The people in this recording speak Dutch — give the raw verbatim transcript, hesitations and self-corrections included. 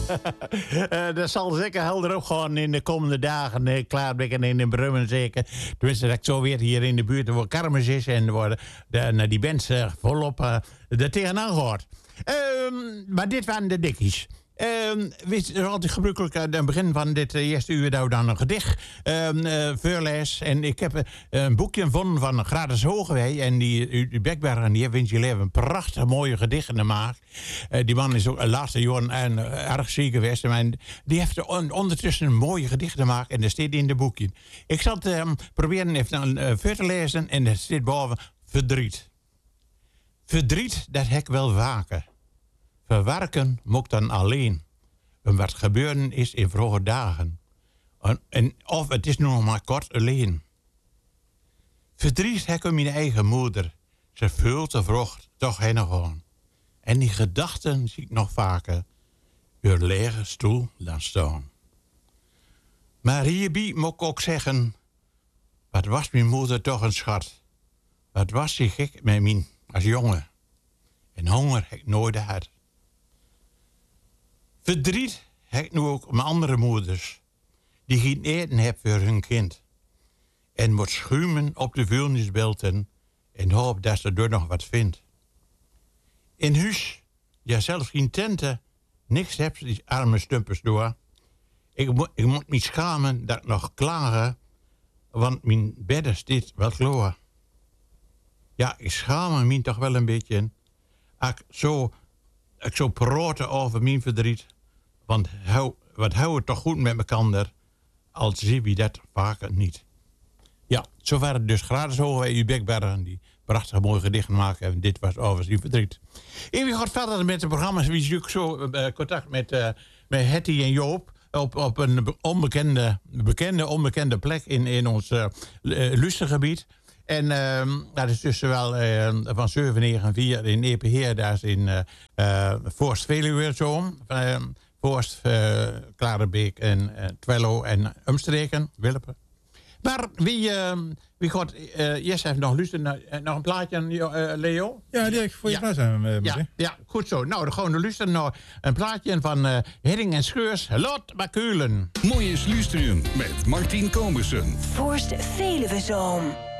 uh, dat zal zeker helder ook gewoon in de komende dagen uh, klaarblikken en in Brummen zeker. Tenminste, dat ik zo weer hier in de buurt waar kermis is en worden de, die bands uh, volop uh, er tegenaan gehoord. Um, maar dit waren de dikkies. Um, wist, er is altijd gebruikelijk aan het begin van dit uh, eerste uur dat we dan een gedicht um, uh, voorlees. En ik heb uh, een boekje gevonden van Gratis Hogewey. En die, die Bekbergen, die heeft in zijn leven een prachtig mooie gedichten gemaakt. Uh, die man is ook de laatste jaren uh, erg ziek geweest. Maar die heeft on, ondertussen een mooie gedicht gemaakt. En dat staat in de boekje. Ik zal het um, proberen even uh, voor te lezen. En er staat boven verdriet. Verdriet, dat heb ik wel vaker. Verwerken moet dan alleen. En wat gebeuren is in vroege dagen. En, en, of het is nog maar kort alleen. Verdriet heb ik mijn eigen moeder. Ze vult de vroeg toch heen gewoon. En die gedachten zie ik nog vaker. Uw lege stoel dan staan. Maar hierbij moet ik ook zeggen. Wat was mijn moeder toch een schat. Wat was die gek met mij als jongen. En honger heb ik nooit gehad. Verdriet heb ik nu ook mijn andere moeders. Die geen eten hebben voor hun kind. En moet schuimen op de vuilnisbelten. En hoop dat ze er nog wat vindt. In huis, ja zelfs geen tenten. Niks heb die arme stumpers door. Ik, mo- ik moet me schamen dat ik nog klagen. Want mijn bedden staat wel kloor. Ja, ik schaam me toch wel een beetje. Ik zo, ik zo praten over mijn verdriet. Want hou, wat hou het toch goed met elkaar, als zie wie dat vaker niet. Ja, zo waren het dus Gratis Hogewey, uw Bekbergen, die prachtig mooie gedichten maken. En dit was over zijn verdriet. En wie gaat verder met de programma's, wie zoekt zo uh, contact met, uh, met Hetty en Joop. Op, op een onbekende, bekende, onbekende plek in, in ons uh, luistergebied. En uh, dat is dus wel uh, van zeven negen vier in Epeheer, daar is in uh, uh, Voorst Veluwe zo. Uh, Voorst, uh, Klarenbeek en uh, Twello en Umstreken, Wilpen. Maar wie, uh, wie gaat uh, eerst even nog luisteren naar uh, nog een plaatje, uh, Leo? Ja, die heb ik voor je klaar zijn. Uh, ja, ja, goed zo. Nou, dan gaan we luisteren naar een plaatje van uh, Herring en Scheurs, Lot Bakulen. Mooie Luisteren met Martien Komersen. Voorst Veluwe Zoom.